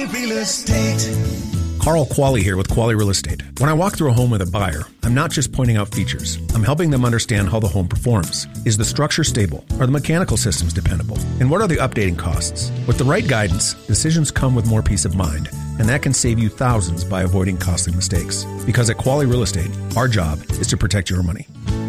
Real estate. Carl Qualley here with Qualley Real Estate. When I walk through a home with a buyer, I'm not just pointing out features. I'm helping them understand how the home performs. Is the structure stable? Are the mechanical systems dependable? And what are the updating costs? With the right guidance, decisions come with more peace of mind, and that can save you thousands by avoiding costly mistakes. Because at Qualley Real Estate, our job is to protect your money.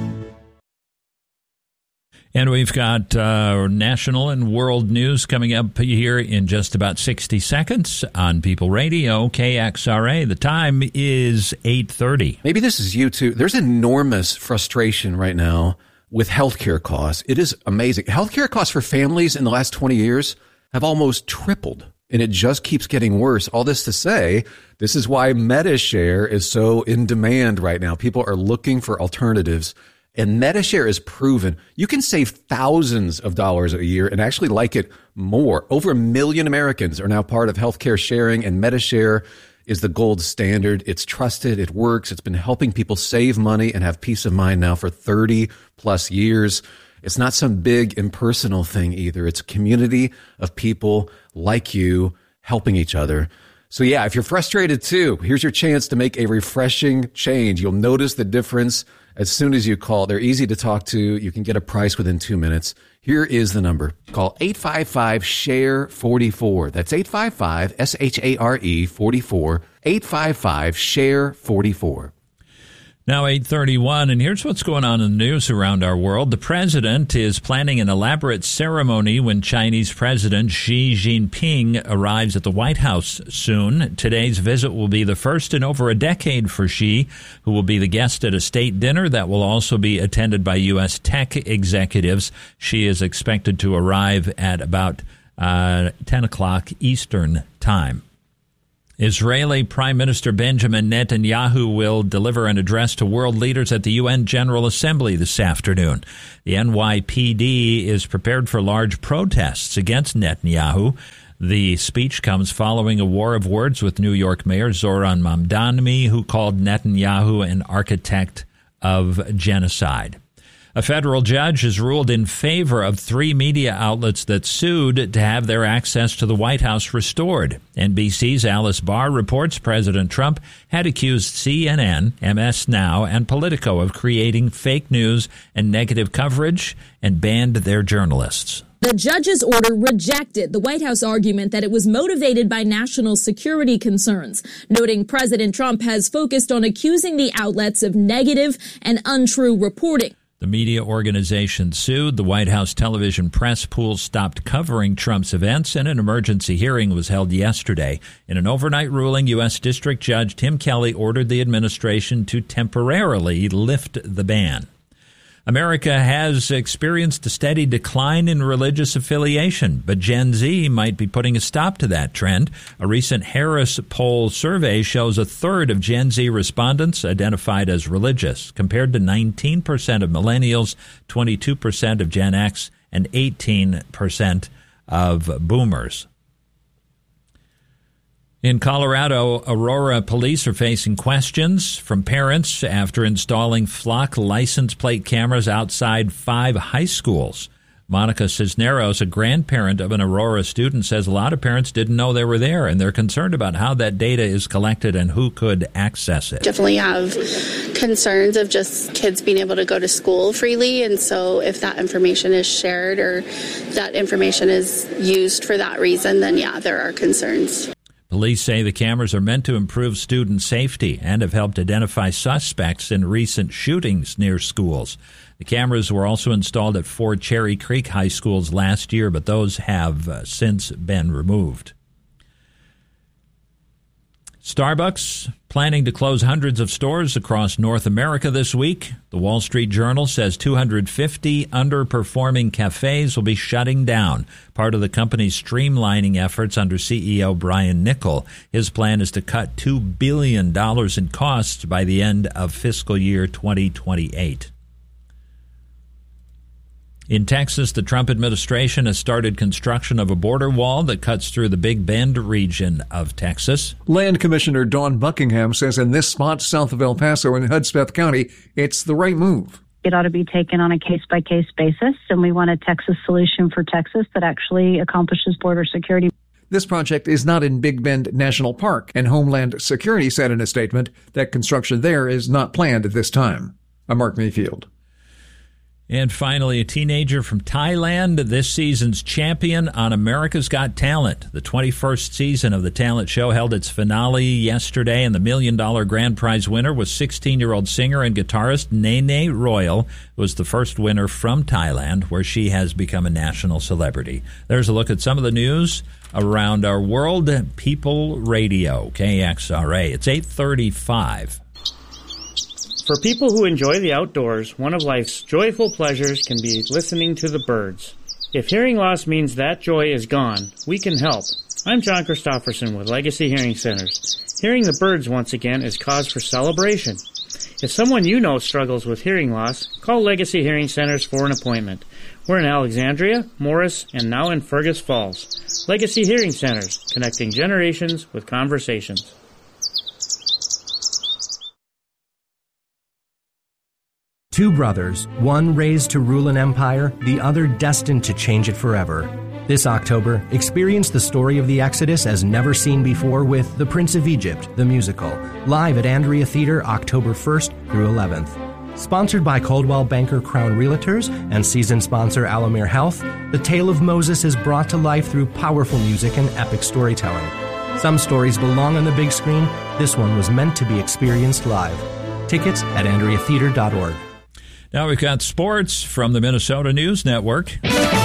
And we've got national and world news coming up here in just about 60 seconds on People Radio, KXRA. The time is 8:30. Maybe this is you too. There's enormous frustration right now with healthcare costs. It is amazing. Healthcare costs for families in the last 20 years have almost tripled, and it just keeps getting worse. All this to say, this is why MediShare is so in demand right now. People are looking for alternatives. And MediShare is proven you can save thousands of dollars a year and actually like it more. Over 1 million Americans are now part of healthcare sharing, and MediShare is the gold standard. It's trusted. It works. It's been helping people save money and have peace of mind now for 30 plus years. It's not some big impersonal thing either. It's a community of people like you helping each other. So yeah, if you're frustrated too, here's your chance to make a refreshing change. You'll notice the difference as soon as you call. They're easy to talk to. You can get a price within 2 minutes. Here is the number. Call 855-SHARE-44. That's 855-SHARE-44. 855-SHARE-44. Now 8:31, and here's what's going on in the news around our world. The president is planning an elaborate ceremony when Chinese President Xi Jinping arrives at the White House soon. Today's visit will be the first in over a decade for Xi, who will be the guest at a state dinner that will also be attended by U.S. tech executives. Xi is expected to arrive at about 10 o'clock Eastern time. Israeli Prime Minister Benjamin Netanyahu will deliver an address to world leaders at the UN General Assembly this afternoon. The NYPD is prepared for large protests against Netanyahu. The speech comes following a war of words with New York Mayor Zoran Mamdani, who called Netanyahu an architect of genocide. A federal judge has ruled in favor of 3 media outlets that sued to have their access to the White House restored. NBC's Alice Barr reports President Trump had accused CNN, MS Now, and Politico of creating fake news and negative coverage and banned their journalists. The judge's order rejected the White House argument that it was motivated by national security concerns, noting President Trump has focused on accusing the outlets of negative and untrue reporting. The media organization sued. The White House television press pool stopped covering Trump's events, and an emergency hearing was held yesterday. In an overnight ruling, U.S. District Judge Tim Kelly ordered the administration to temporarily lift the ban. America has experienced a steady decline in religious affiliation, but Gen Z might be putting a stop to that trend. A recent Harris poll survey shows a third of Gen Z respondents identified as religious, compared to 19% of millennials, 22% of Gen X, and 18% of boomers. In Colorado, Aurora police are facing questions from parents after installing flock license plate cameras outside 5 high schools. Monica Cisneros, a grandparent of an Aurora student, says a lot of parents didn't know they were there, and they're concerned about how that data is collected and who could access it. Definitely have concerns of just kids being able to go to school freely, and so if that information is shared or that information is used for that reason, then yeah, there are concerns. Police say the cameras are meant to improve student safety and have helped identify suspects in recent shootings near schools. The cameras were also installed at 4 Cherry Creek high schools last year, but those have since been removed. Starbucks planning to close hundreds of stores across North America this week. The Wall Street Journal says 250 underperforming cafes will be shutting down, part of the company's streamlining efforts under CEO Brian Niccol. His plan is to cut $2 billion in costs by the end of fiscal year 2028. In Texas, the Trump administration has started construction of a border wall that cuts through the Big Bend region of Texas. Land Commissioner Dawn Buckingham says in this spot south of El Paso in Hudspeth County, it's the right move. It ought to be taken on a case-by-case basis, and we want a Texas solution for Texas that actually accomplishes border security. This project is not in Big Bend National Park, and Homeland Security said in a statement that construction there is not planned at this time. I'm Mark Mayfield. And finally, a teenager from Thailand, this season's champion on America's Got Talent. The 21st season of the talent show held its finale yesterday, and the $1 million grand prize winner was 16-year-old singer and guitarist Nene Royal, who was the first winner from Thailand, where she has become a national celebrity. There's a look at some of the news around our world. People Radio, KXRA. It's 8:35. For people who enjoy the outdoors, one of life's joyful pleasures can be listening to the birds. If hearing loss means that joy is gone, we can help. I'm John Christofferson with Legacy Hearing Centers. Hearing the birds once again is cause for celebration. If someone you know struggles with hearing loss, call Legacy Hearing Centers for an appointment. We're in Alexandria, Morris, and now in Fergus Falls. Legacy Hearing Centers, connecting generations with conversations. Two brothers, one raised to rule an empire, the other destined to change it forever. This October, experience the story of the Exodus as never seen before with The Prince of Egypt, the musical, live at Andrea Theater October 1st through 11th. Sponsored by Coldwell Banker Crown Realtors and season sponsor Alamere Health, the tale of Moses is brought to life through powerful music and epic storytelling. Some stories belong on the big screen. This one was meant to be experienced live. Tickets at AndreaTheater.org. Now we've got sports from the Minnesota News Network.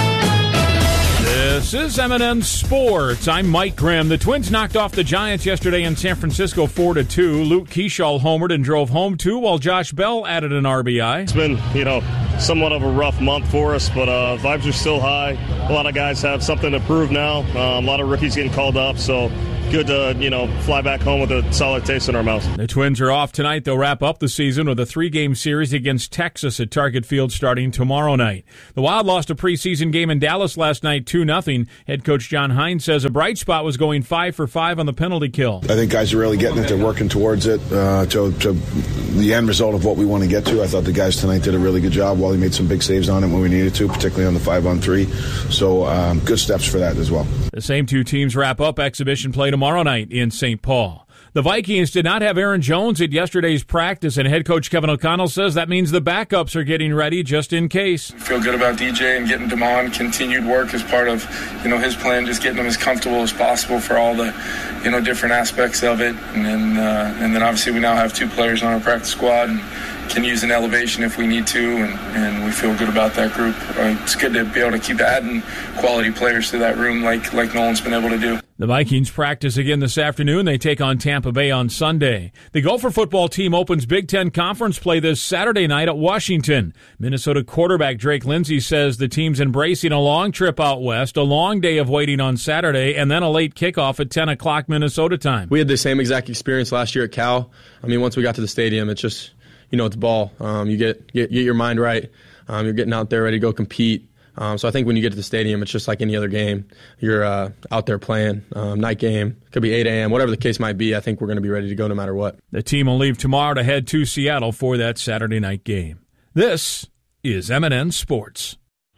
This is M&N Sports. I'm Mike Grimm. The Twins knocked off the Giants yesterday in San Francisco 4-2. Luke Keeschall homered and drove home 2, while Josh Bell added an RBI. It's been, somewhat of a rough month for us, but vibes are still high. A lot of guys have something to prove now. A lot of rookies getting called up, so good to, fly back home with a solid taste in our mouths. The Twins are off tonight. They'll wrap up the season with a 3-game series against Texas at Target Field starting tomorrow night. The Wild lost a preseason game in Dallas last night 2-0. Head coach John Hines says a bright spot was going 5 for 5 on the penalty kill. I think guys are really getting it. They're working towards it to the end result of what we want to get to. I thought the guys tonight did a really good job. Wally made some big saves on it when we needed to, particularly on the 5-on-3. So good steps for that as well. The same two teams wrap up exhibition play tomorrow night in St. Paul. The Vikings did not have Aaron Jones at yesterday's practice, and head coach Kevin O'Connell says that means the backups are getting ready just in case. Feel good about DJ and getting Damon continued work as part of, his plan, just getting him as comfortable as possible for all the, different aspects of it. And then obviously we now have 2 players on our practice squad and can use an elevation if we need to, and we feel good about that group. It's good to be able to keep adding quality players to that room like Nolan's been able to do. The Vikings practice again this afternoon. They take on Tampa Bay on Sunday. The Gopher football team opens Big Ten Conference play this Saturday night at Washington. Minnesota quarterback Drake Lindsey says the team's embracing a long trip out west, a long day of waiting on Saturday, and then a late kickoff at 10 o'clock Minnesota time. We had the same exact experience last year at Cal. Once we got to the stadium, it's just, it's ball. You get your mind right. You're getting out there ready to go compete. So I think when you get to the stadium, it's just like any other game. You're out there playing. Night game, could be 8 a.m., whatever the case might be. I think we're going to be ready to go no matter what. The team will leave tomorrow to head to Seattle for that Saturday night game. This is M&N Sports.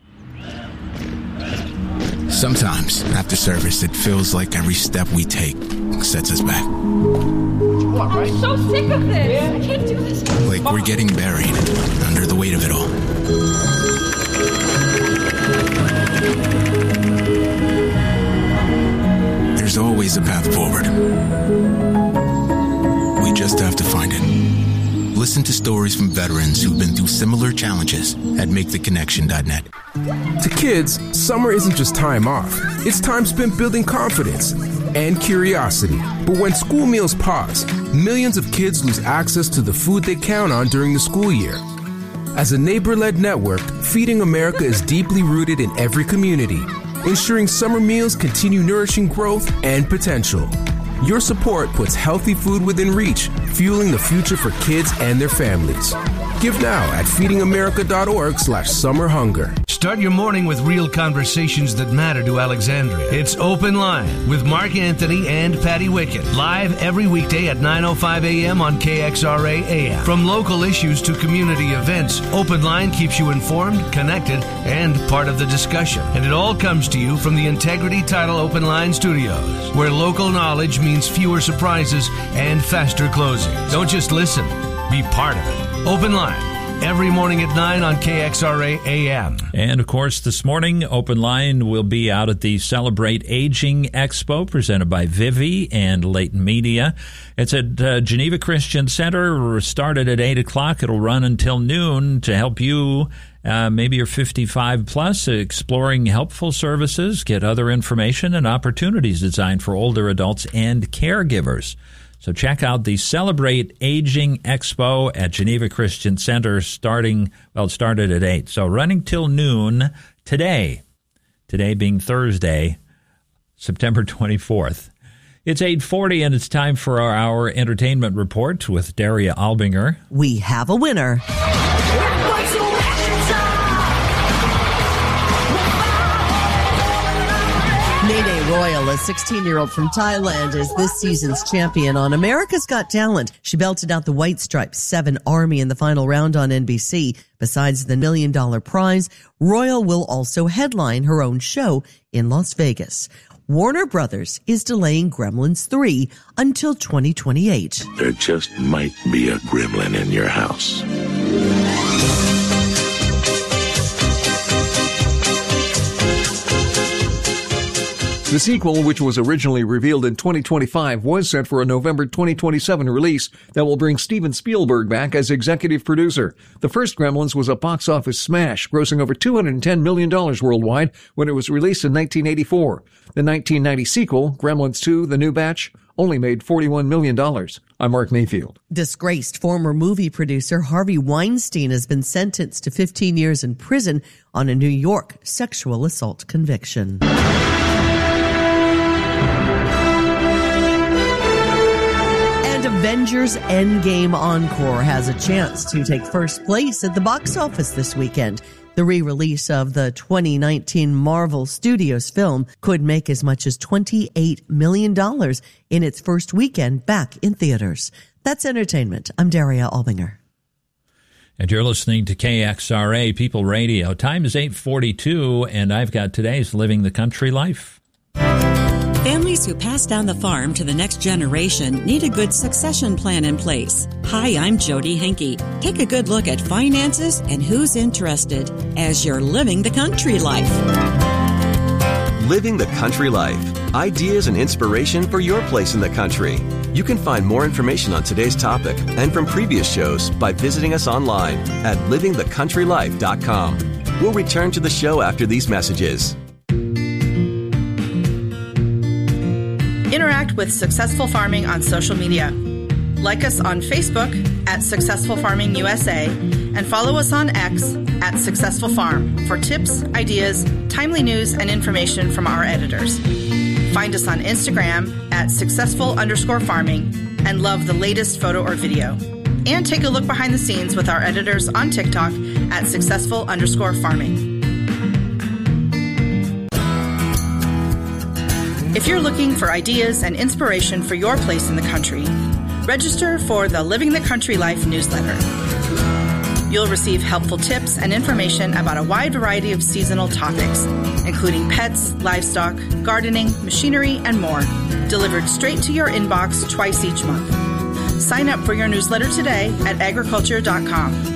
Sometimes, after service, it feels like every step we take sets us back. I'm so sick of this. I can't do this. Like we're getting buried under the weight of it all. There's always a path forward. We just have to find it. Listen to stories from veterans who've been through similar challenges at MakeTheConnection.net. To kids, summer isn't just time off. It's time spent building confidence and curiosity. But when school meals pause, millions of kids lose access to the food they count on during the school year. As a neighbor-led network, Feeding America is deeply rooted in every community, ensuring summer meals continue nourishing growth and potential. Your support puts healthy food within reach, fueling the future for kids and their families. Give now at feedingamerica.org/summerhunger. Start your morning with real conversations that matter to Alexandria. It's Open Line with Mark Anthony and Patty Wickett. Live every weekday at 9:05 a.m. on KXRA AM. From local issues to community events, Open Line keeps you informed, connected, and part of the discussion. And it all comes to you from the Integrity Title Open Line Studios, where local knowledge means fewer surprises and faster closing. Don't just listen, be part of it. Open Line. Every morning at 9 on KXRA AM. And, of course, this morning, Open Line will be out at the Celebrate Aging Expo presented by Vivi and Leighton Media. It's at Geneva Christian Center. Started at 8 o'clock. It'll run until noon to help you, maybe you're 55 plus, exploring helpful services, get other information and opportunities designed for older adults and caregivers. So check out the Celebrate Aging Expo at Geneva Christian Center it started at 8. So running till noon today being Thursday, September 24th. It's 8:40 and it's time for our entertainment report with Daria Albinger. We have a winner. Nene Royal, a 16-year-old from Thailand, is this season's champion on America's Got Talent. She belted out the White Stripes 7 Army in the final round on NBC. Besides the $1 million prize, Royal will also headline her own show in Las Vegas. Warner Brothers is delaying Gremlins 3 until 2028. There just might be a gremlin in your house. The sequel, which was originally revealed in 2025, was set for a November 2027 release that will bring Steven Spielberg back as executive producer. The first Gremlins was a box office smash, grossing over $210 million worldwide when it was released in 1984. The 1990 sequel, Gremlins 2, The New Batch, only made $41 million. I'm Mark Mayfield. Disgraced former movie producer Harvey Weinstein has been sentenced to 15 years in prison on a New York sexual assault conviction. Avengers Endgame Encore has a chance to take first place at the box office this weekend. The re-release of the 2019 Marvel Studios film could make as much as $28 million in its first weekend back in theaters. That's entertainment. I'm Daria Albinger. And you're listening to KXRA People Radio. Time is 8:42, and I've got today's Living the Country Life. Families who pass down the farm to the next generation need a good succession plan in place. Hi, I'm Jody Henke. Take a good look at finances and who's interested as you're living the country life. Living the Country Life. Ideas and inspiration for your place in the country. You can find more information on today's topic and from previous shows by visiting us online at livingthecountrylife.com. We'll return to the show after these messages. Interact with Successful Farming on social media. Like us on Facebook at Successful Farming USA and follow us on X at Successful Farm for tips, ideas, timely news, and information from our editors. Find us on Instagram at successful_farming and love the latest photo or video. And take a look behind the scenes with our editors on TikTok at successful_farming. If you're looking for ideas and inspiration for your place in the country, register for the Living the Country Life newsletter. You'll receive helpful tips and information about a wide variety of seasonal topics, including pets, livestock, gardening, machinery, and more, delivered straight to your inbox twice each month. Sign up for your newsletter today at agriculture.com.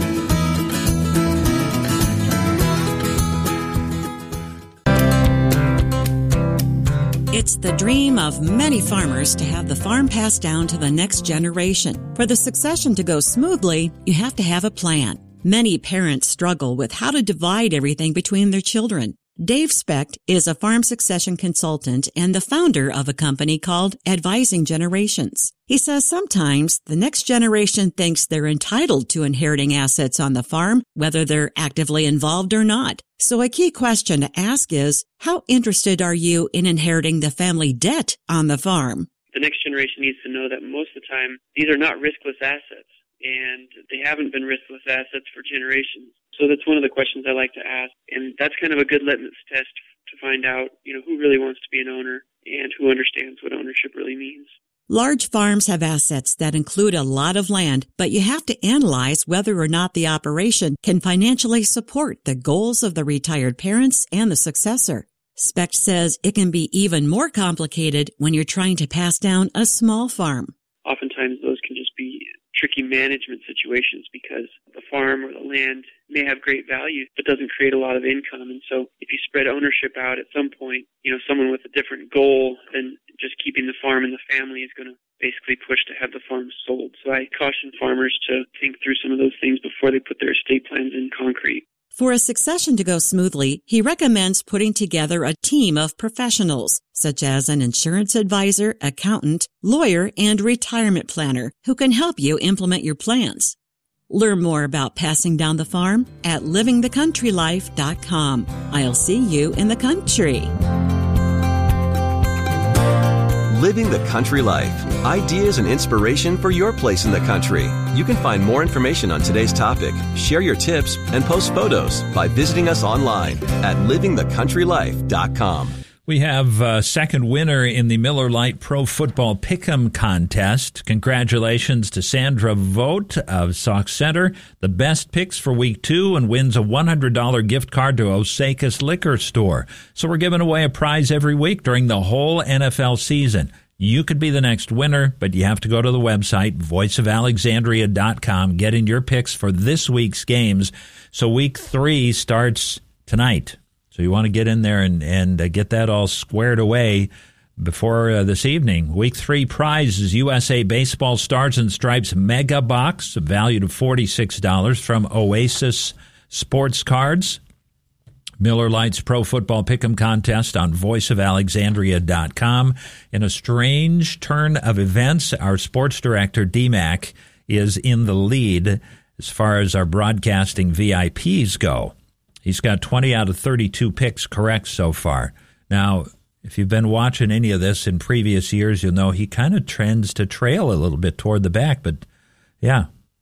It's the dream of many farmers to have the farm passed down to the next generation. For the succession to go smoothly, you have to have a plan. Many parents struggle with how to divide everything between their children. Dave Specht is a farm succession consultant and the founder of a company called Advising Generations. He says sometimes the next generation thinks they're entitled to inheriting assets on the farm, whether they're actively involved or not. So a key question to ask is, how interested are you in inheriting the family debt on the farm? The next generation needs to know that most of the time, these are not riskless assets, and they haven't been riskless assets for generations. So that's one of the questions I like to ask. And that's kind of a good litmus test to find out, who really wants to be an owner and who understands what ownership really means. Large farms have assets that include a lot of land, but you have to analyze whether or not the operation can financially support the goals of the retired parents and the successor. Specht says it can be even more complicated when you're trying to pass down a small farm. Oftentimes those can just be tricky management situations because the farm or the land may have great value but doesn't create a lot of income. And so if you spread ownership out at some point, someone with a different goal than just keeping the farm in the family is going to basically push to have the farm sold. So I caution farmers to think through some of those things before they put their estate plans in concrete. For a succession to go smoothly, he recommends putting together a team of professionals, such as an insurance advisor, accountant, lawyer, and retirement planner who can help you implement your plans. Learn more about passing down the farm at livingthecountrylife.com. I'll see you in the country. Living the Country Life. Ideas and inspiration for your place in the country. You can find more information on today's topic, share your tips, and post photos by visiting us online at livingthecountrylife.com. We have a second winner in the Miller Lite Pro Football Pick'em contest. Congratulations to Sandra Vogt of Sauk Center. The best picks for week 2 and wins a $100 gift card to Osakis Liquor Store. So we're giving away a prize every week during the whole NFL season. You could be the next winner, but you have to go to the website, voiceofalexandria.com, get in your picks for this week's games. So week 3 starts tonight. So you want to get in there and get that all squared away before this evening. Week 3 prize is USA Baseball Stars and Stripes Mega Box, valued at $46 from Oasis Sports Cards. Miller Lite's Pro Football Pick'em contest on voiceofalexandria.com. In a strange turn of events, our sports director, DMAC, is in the lead as far as our broadcasting VIPs go. He's got 20 out of 32 picks correct so far. Now, if you've been watching any of this in previous years, you'll know he kind of trends to trail a little bit toward the back. But, yeah,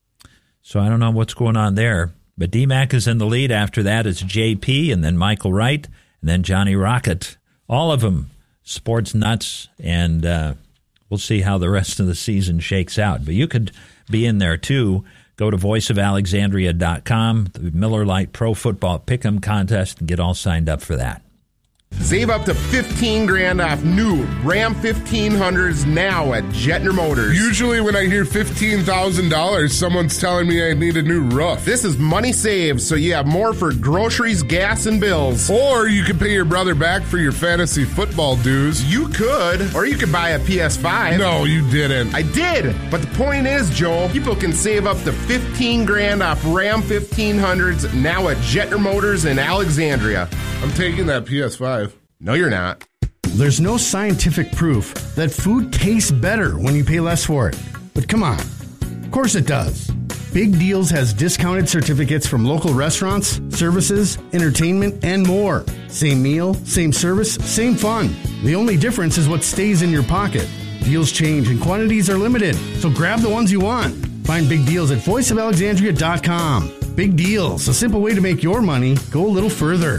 so I don't know what's going on there. But DMAC is in the lead. After that, it's JP and then Michael Wright and then Johnny Rocket. All of them sports nuts, and we'll see how the rest of the season shakes out. But you could be in there, too. Go to voiceofalexandria.com, the Miller Lite Pro Football Pick'em contest, and get all signed up for that. Save up to $15,000 off new Ram 1500s now at Jetner Motors. Usually when I hear $15,000, someone's telling me I need a new roof. This is money saved, so you have more for groceries, gas, and bills. Or you could pay your brother back for your fantasy football dues. You could. Or you could buy a PS5. No, you didn't. I did. But the point is, Joe, people can save up to $15,000 off Ram 1500s now at Jetner Motors in Alexandria. I'm taking that PS5. No, you're not. There's no scientific proof that food tastes better when you pay less for it. But come on. Of course it does. Big Deals has discounted certificates from local restaurants, services, entertainment, and more. Same meal, same service, same fun. The only difference is what stays in your pocket. Deals change and quantities are limited, so grab the ones you want. Find Big Deals at voiceofalexandria.com. Big Deals, a simple way to make your money go a little further.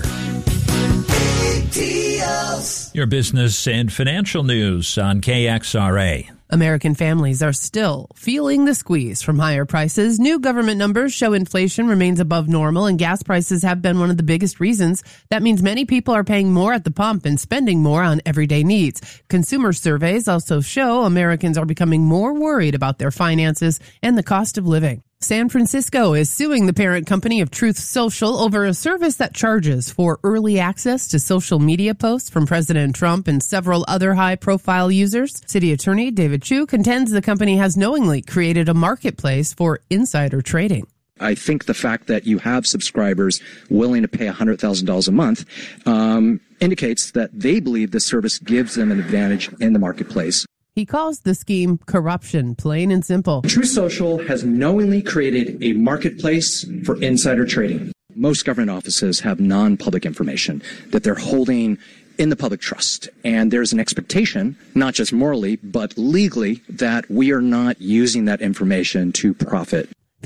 Your business and financial news on KXRA. American families are still feeling the squeeze from higher prices. New government numbers show inflation remains above normal, and gas prices have been one of the biggest reasons. That means many people are paying more at the pump and spending more on everyday needs. Consumer surveys also show Americans are becoming more worried about their finances and the cost of living. San Francisco is suing the parent company of Truth Social over a service that charges for early access to social media posts from President Trump and several other high-profile users. City Attorney David Chu contends the company has knowingly created a marketplace for insider trading. I think the fact that you have subscribers willing to pay $100,000 a month indicates that they believe this service gives them an advantage in the marketplace. He calls the scheme corruption, plain and simple. Truth Social has knowingly created a marketplace for insider trading. Most government offices have non-public information that they're holding in the public trust. And there's an expectation, not just morally, but legally, that we are not using that information to profit.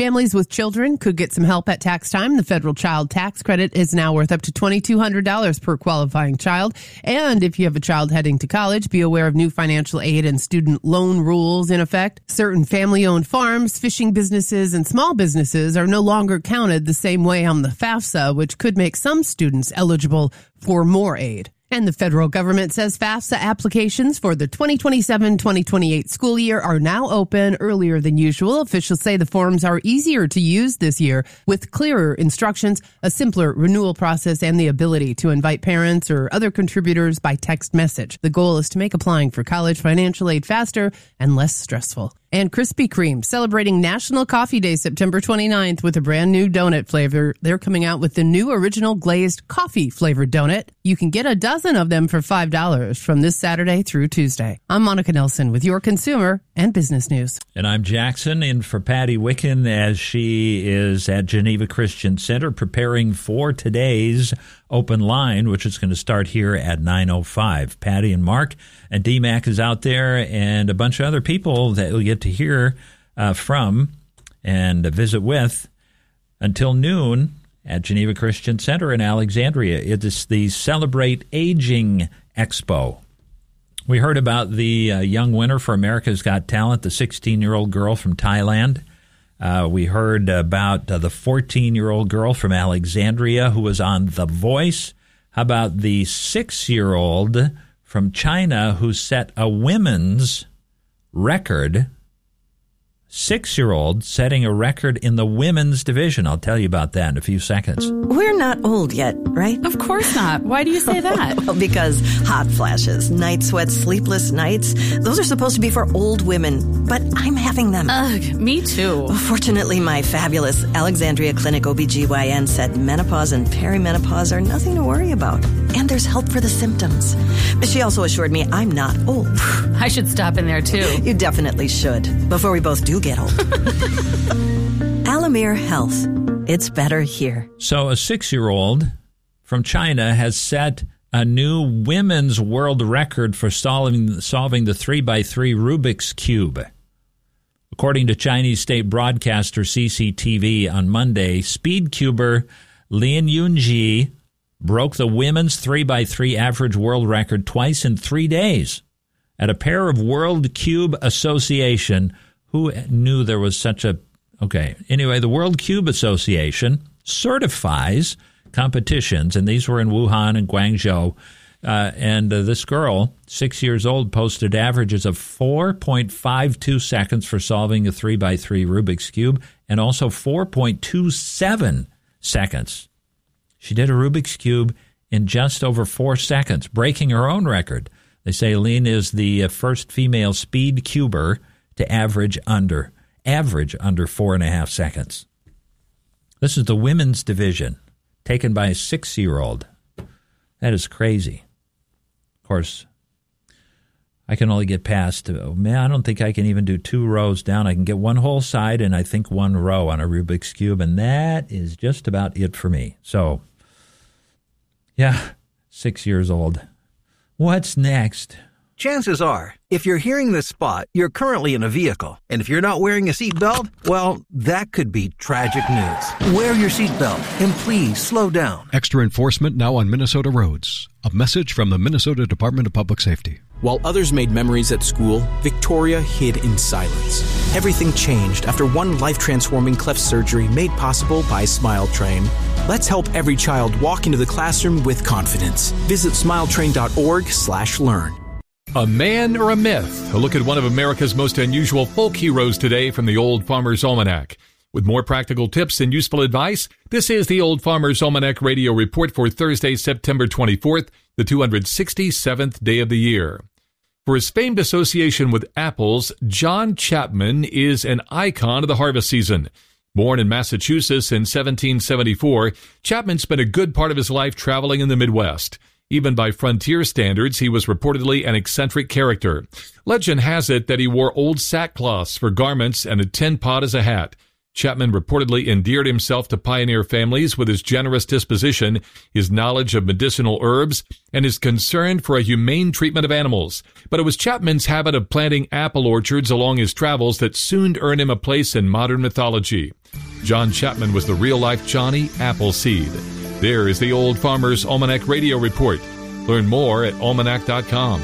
Families with children could get some help at tax time. The federal child tax credit is now worth up to $2,200 per qualifying child. And if you have a child heading to college, be aware of new financial aid and student loan rules in effect. Certain family-owned farms, fishing businesses, and small businesses are no longer counted the same way on the FAFSA, which could make some students eligible for more aid. And the federal government says FAFSA applications for the 2027-2028 school year are now open earlier than usual. Officials say the forms are easier to use this year with clearer instructions, a simpler renewal process, and the ability to invite parents or other contributors by text message. The goal is to make applying for college financial aid faster and less stressful. And Krispy Kreme celebrating National Coffee Day September 29th with a brand new donut flavor. They're coming out with the new original glazed coffee flavored donut. You can get a dozen of them for $5 from this Saturday through Tuesday. I'm Monica Nelson with your consumer and business news. And I'm Jackson in for Patty Wicken as she is at Geneva Christian Center preparing for today's open line, which is going to start here at 9:05. Patty and Mark and DMAC is out there and a bunch of other people that you'll get to hear from and visit with until noon at Geneva Christian Center in Alexandria. It is the Celebrate Aging Expo. We heard about the young winner for America's Got Talent, the 16-year-old girl from Thailand. We heard about the 14-year-old girl from Alexandria who was on The Voice. How about the 6-year-old from China who set a women's record? 6-year-old setting a record in the women's division. I'll tell you about that in a few seconds. We're not old yet, right? Of course not. Why do you say that? Well, because hot flashes, night sweats, sleepless nights, those are supposed to be for old women, but I'm having them. Ugh, me too. Fortunately, my fabulous Alexandria Clinic OBGYN said menopause and perimenopause are nothing to worry about, and there's help for the symptoms. She also assured me I'm not old. I should stop in there too. You definitely should, before we both do get old. Alamere Health. It's better here. So a 6-year-old from China has set a new women's world record for solving the 3x3 Rubik's Cube. According to Chinese state broadcaster CCTV on Monday, speedcuber Lin Yunji broke the women's 3x3 average world record twice in 3 days at a pair of World Cube Association. Who knew there was such a... Okay, anyway, the World Cube Association certifies competitions, and these were in Wuhan and Guangzhou. And this girl, 6 years old, posted averages of 4.52 seconds for solving a 3x3 Rubik's Cube, and also 4.27 seconds. She did a Rubik's Cube in just over 4 seconds, breaking her own record. They say Lin is the first female speed cuber to average under 4.5 seconds. This is the women's division, taken by a 6-year-old. That is crazy. Of course, I can only get past, I don't think I can even do 2 rows down. I can get one whole side and I think 1 row on a Rubik's Cube, and that is just about it for me. So, yeah, 6 years old. What's next? Chances are, if you're hearing this spot, you're currently in a vehicle. And if you're not wearing a seatbelt, well, that could be tragic news. Wear your seatbelt and please slow down. Extra enforcement now on Minnesota roads. A message from the Minnesota Department of Public Safety. While others made memories at school, Victoria hid in silence. Everything changed after one life-transforming cleft surgery made possible by SmileTrain. Let's help every child walk into the classroom with confidence. Visit smiletrain.org/learn. A man or a myth? A look at one of America's most unusual folk heroes today from the Old Farmer's Almanac. With more practical tips and useful advice, this is the Old Farmer's Almanac Radio Report for Thursday, September 24th, the 267th day of the year. For his famed association with apples, John Chapman is an icon of the harvest season. Born in Massachusetts in 1774, Chapman spent a good part of his life traveling in the Midwest. Even by frontier standards, he was reportedly an eccentric character. Legend has it that he wore old sackcloths for garments and a tin pot as a hat. Chapman reportedly endeared himself to pioneer families with his generous disposition, his knowledge of medicinal herbs, and his concern for a humane treatment of animals. But it was Chapman's habit of planting apple orchards along his travels that soon earned him a place in modern mythology. John Chapman was the real-life Johnny Appleseed. There is the Old Farmer's Almanac Radio Report. Learn more at almanac.com.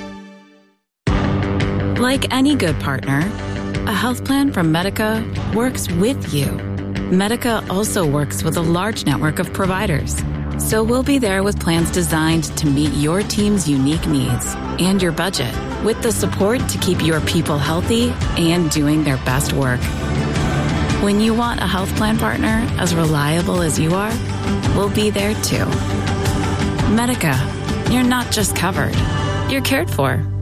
Like any good partner, a health plan from Medica works with you. Medica also works with a large network of providers. So we'll be there with plans designed to meet your team's unique needs and your budget, with the support to keep your people healthy and doing their best work. When you want a health plan partner as reliable as you are, we'll be there too. Medica, you're not just covered, you're cared for.